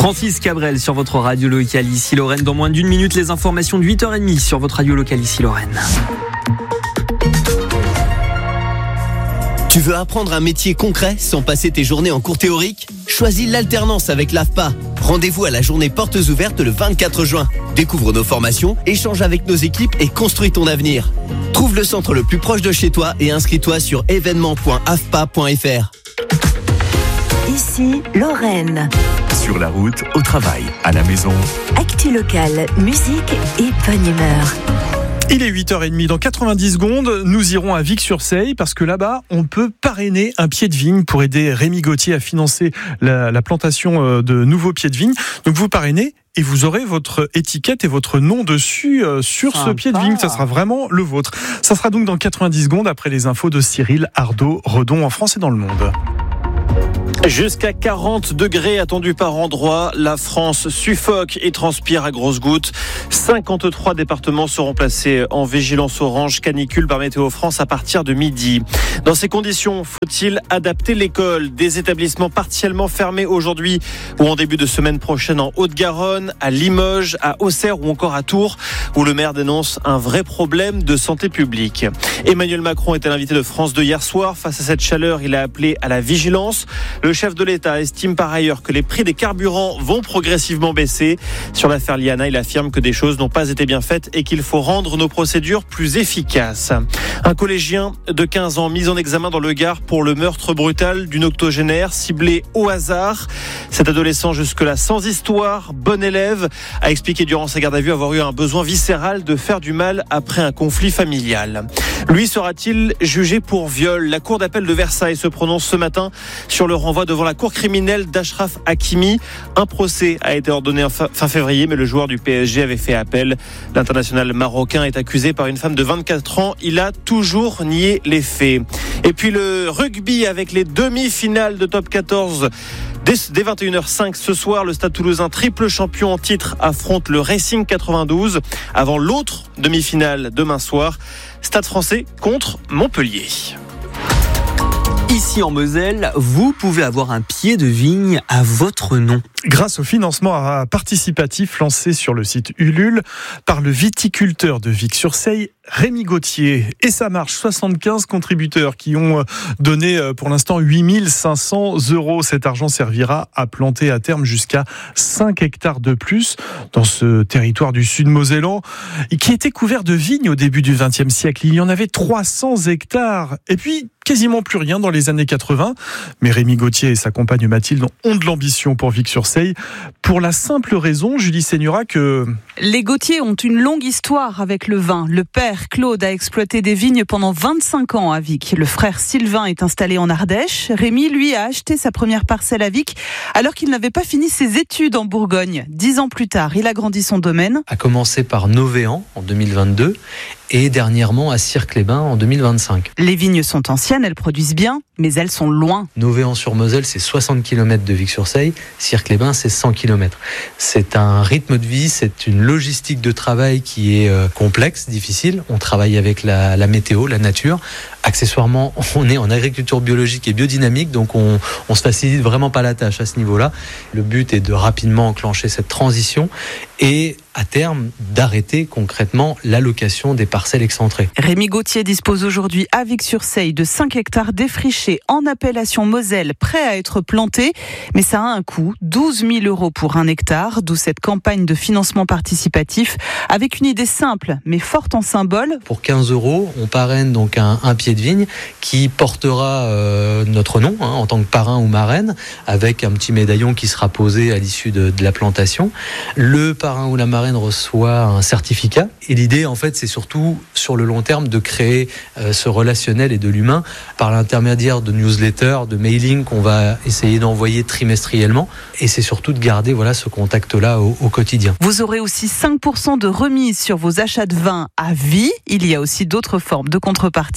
Francis Cabrel sur votre radio locale ici Lorraine. Dans moins d'une minute, les informations de 8h30 sur votre radio locale ici Lorraine. Tu veux apprendre un métier concret sans passer tes journées en cours théorique ? Choisis l'alternance avec l'AFPA. Rendez-vous à la journée portes ouvertes le 24 juin. Découvre nos formations, échange avec nos équipes et construis ton avenir. Trouve le centre le plus proche de chez toi et inscris-toi sur événement.afpa.fr. Ici, Lorraine. Sur la route, au travail, à la maison. Actu locale, musique et bonne humeur. Il est 8h30, dans 90 secondes, nous irons à Vic-sur-Seille parce que là-bas, on peut parrainer un pied de vigne pour aider Rémi Gauthier à financer la plantation de nouveaux pieds de vigne. Donc vous parrainez et vous aurez votre étiquette et votre nom dessus sur ce pied de vigne. Ça sera vraiment le vôtre. Ça sera donc dans 90 secondes après les infos de Cyril Ardo-Redon en France et dans le monde. Jusqu'à 40 degrés attendus par endroit. La France suffoque et transpire à grosses gouttes. 53 départements seront placés en vigilance orange canicule par Météo France à partir de midi. Dans ces conditions, faut-il adapter l'école ? Des établissements partiellement fermés aujourd'hui ou en début de semaine prochaine en Haute-Garonne, à Limoges, à Auxerre ou encore à Tours, où le maire dénonce un vrai problème de santé publique. Emmanuel Macron était l'invité de France 2 hier soir. Face à cette chaleur, il a appelé à la vigilance. Le chef de l'État estime par ailleurs que les prix des carburants vont progressivement baisser. Sur l'affaire Liana, il affirme que des choses n'ont pas été bien faites et qu'il faut rendre nos procédures plus efficaces. Un collégien de 15 ans mis en examen dans le Gard pour le meurtre brutal d'une octogénaire ciblée au hasard. Cet adolescent jusque-là sans histoire, bon élève, a expliqué durant sa garde à vue avoir eu un besoin viscéral de faire du mal après un conflit familial. Lui sera-t-il jugé pour viol ? La cour d'appel de Versailles se prononce ce matin sur le renvoi devant la cour criminelle d'Achraf Hakimi. Un procès a été ordonné fin février, mais le joueur du PSG avait fait appel. L'international marocain est accusé par une femme de 24 ans. Il a toujours nié les faits. Et puis le rugby avec les demi-finales de top 14. Dès 21h05 ce soir, le Stade Toulousain, triple champion en titre, affronte le Racing 92 avant l'autre demi-finale demain soir. Stade Français contre Montpellier. Ici en Moselle, vous pouvez avoir un pied de vigne à votre nom. Grâce au financement participatif lancé sur le site Ulule par le viticulteur de Vic-sur-Seille, Rémi Gauthier. Et ça marche, 75 contributeurs qui ont donné pour l'instant 8 500 €. Cet argent servira à planter à terme jusqu'à 5 hectares de plus dans ce territoire du sud mosellan qui était couvert de vignes au début du XXe siècle. Il y en avait 300 hectares. Et puis, quasiment plus rien dans les années 80. Mais Rémi Gauthier et sa compagne Mathilde ont de l'ambition pour Vic-sur-Seille. Pour la simple raison, Julie Seigneura, que... Les Gauthier ont une longue histoire avec le vin. Le père, Claude, a exploité des vignes pendant 25 ans à Vic. Le frère Sylvain est installé en Ardèche. Rémi, lui, a acheté sa première parcelle à Vic alors qu'il n'avait pas fini ses études en Bourgogne. 10 ans plus tard, il agrandit son domaine. A commencé par Novéan en 2022 et dernièrement à Cirque-les-Bains en 2025. Les vignes sont anciennes, elles produisent bien, mais elles sont loin. Novéan-sur-Moselle, c'est 60 km de Vic-sur-Seille. Cirque-les-Bains, c'est 100 km. C'est un rythme de vie, c'est une logistique de travail qui est complexe, difficile. On travaille avec la météo, la nature. Accessoirement, on est en agriculture biologique et biodynamique, donc on se facilite vraiment pas la tâche à ce niveau-là. Le but est de rapidement enclencher cette transition et à terme d'arrêter concrètement l'allocation des parcelles excentrées. Rémi Gauthier dispose aujourd'hui à Vic-sur-Seille de 5 hectares défrichés en appellation Moselle, prêts à être plantés. Mais ça a un coût, 12 000 € pour 1 hectare, d'où cette campagne de financement participatif avec une idée simple mais forte en symbole. Pour 15 €, on parraine donc un pied de vigne qui portera notre nom en tant que parrain ou marraine, avec un petit médaillon qui sera posé à l'issue de la plantation. Le parrain ou la marraine reçoit un certificat et l'idée en fait c'est surtout sur le long terme de créer ce relationnel et de l'humain par l'intermédiaire de newsletters, de mailing qu'on va essayer d'envoyer trimestriellement et c'est surtout de garder ce contact là au quotidien. Vous aurez aussi 5% de remise sur vos achats de vin à vie. Il y a aussi d'autres formes de contrepartie.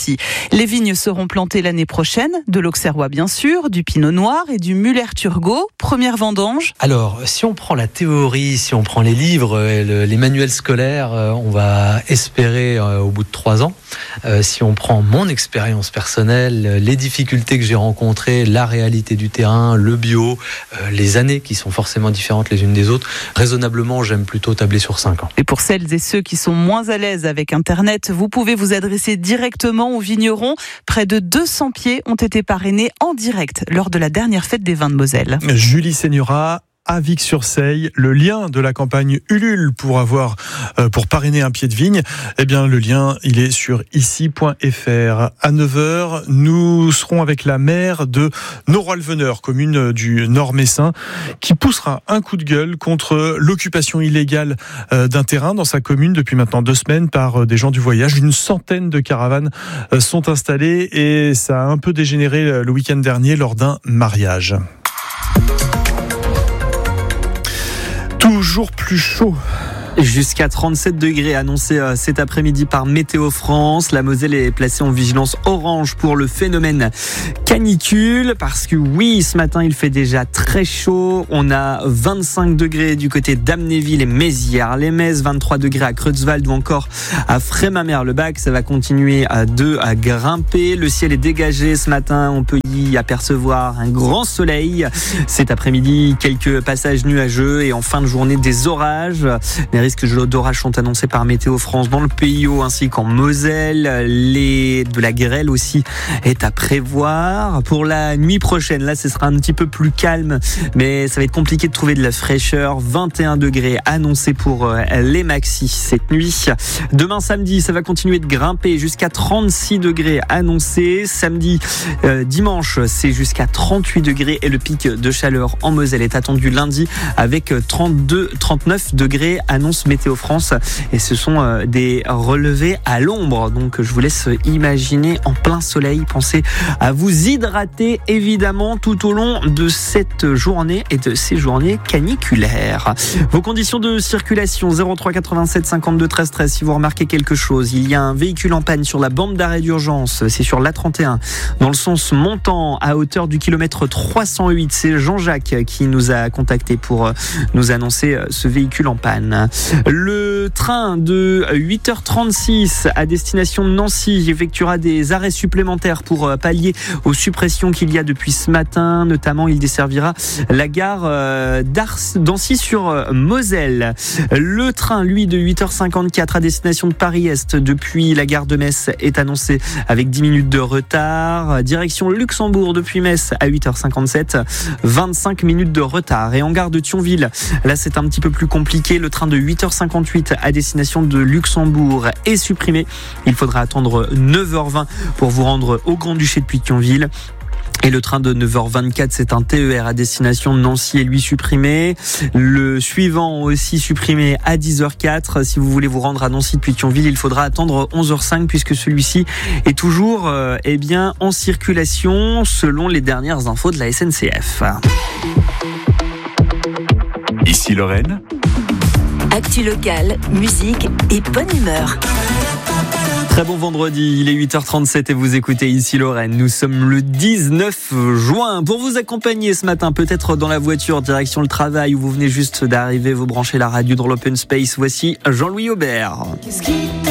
Les vignes seront plantées l'année prochaine, de l'auxerrois bien sûr, du pinot noir et du Müller-Thurgau. Première vendange. Alors, si on prend la théorie, si on prend les livres, les manuels scolaires, on va espérer au bout de 3 ans. Si on prend mon expérience personnelle, les difficultés que j'ai rencontrées, la réalité du terrain, le bio, les années qui sont forcément différentes les unes des autres, raisonnablement, j'aime plutôt tabler sur 5 ans. Et pour celles et ceux qui sont moins à l'aise avec Internet, vous pouvez vous adresser directement aux vignerons. Près de 200 pieds ont été parrainés en direct lors de la dernière fête des vins de Moselle. Julie Seigneura à Vic-sur-Seille, le lien de la campagne Ulule pour parrainer un pied de vigne, eh bien le lien il est sur ici.fr. À 9h, nous serons avec la maire de Noroy-le-Veneur, commune du Nord-Messin, qui poussera un coup de gueule contre l'occupation illégale d'un terrain dans sa commune depuis maintenant 2 semaines par des gens du voyage. Une centaine de caravanes sont installées et ça a un peu dégénéré le week-end dernier lors d'un mariage. Toujours plus chaud. Jusqu'à 37 degrés annoncé cet après-midi par Météo France. La Moselle est placée en vigilance orange pour le phénomène canicule parce que oui, ce matin il fait déjà très chaud. On a 25 degrés du côté d'Amnéville et Mézières, les Metz, 23 degrés à Creutzwald ou encore à Frémamer-le-Bac. Ça va continuer à grimper. Le ciel est dégagé ce matin. On peut y apercevoir un grand soleil. Cet après-midi, quelques passages nuageux et en fin de journée des orages. Les risques d'orage sont annoncés par Météo France dans le Pays-Haut ainsi qu'en Moselle. De la grêle aussi est à prévoir. Pour la nuit prochaine, là, ce sera un petit peu plus calme, mais ça va être compliqué de trouver de la fraîcheur. 21 degrés annoncés pour les maxis cette nuit. Demain, samedi, ça va continuer de grimper jusqu'à 36 degrés annoncés. Samedi, dimanche, c'est jusqu'à 38 degrés et le pic de chaleur en Moselle est attendu lundi avec 39 degrés annonce Météo France et ce sont des relevés à l'ombre, donc je vous laisse imaginer en plein soleil. Pensez à vous hydrater évidemment tout au long de cette journée et de ces journées caniculaires. Vos conditions de circulation 03 87 52 13 13. Si vous remarquez quelque chose, il y a un véhicule en panne sur la bande d'arrêt d'urgence, c'est sur l'A31 dans le sens montant à hauteur du kilomètre 308. C'est Jean-Jacques qui nous a contacté pour nous annoncer ce véhicule en panne. Le train de 8h36 à destination de Nancy effectuera des arrêts supplémentaires pour pallier aux suppressions qu'il y a depuis ce matin. Notamment, il desservira la gare d'Ancy-sur-Moselle. Le train, lui, de 8h54 à destination de Paris-Est depuis la gare de Metz est annoncé avec 10 minutes de retard. Direction Luxembourg depuis Metz à 8h57, 25 minutes de retard. Et en gare de Thionville, là c'est un petit peu plus compliqué. Le train de 8h58 à destination de Luxembourg est supprimé. Il faudra attendre 9h20 pour vous rendre au Grand-Duché de Thionville. Et le train de 9h24, c'est un TER à destination de Nancy et lui supprimé. Le suivant aussi supprimé à 10h04. Si vous voulez vous rendre à Nancy depuis Thionville, il faudra attendre 11h05 puisque celui-ci est toujours en circulation selon les dernières infos de la SNCF. Ici Lorraine. Actu locale, musique et bonne humeur. Très bon vendredi, il est 8h37 et vous écoutez Ici Lorraine. Nous sommes le 19 juin. Pour vous accompagner ce matin, peut-être dans la voiture, direction le travail, où vous venez juste d'arriver, vous branchez la radio dans l'open space. Voici Jean-Louis Aubert.